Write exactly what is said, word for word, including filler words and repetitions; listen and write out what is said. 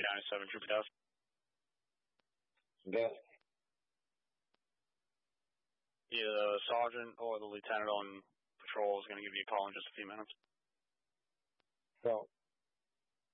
County seven, Trooper Death. Death. Either the sergeant or the lieutenant on patrol is going to give you a call in just a few minutes. So.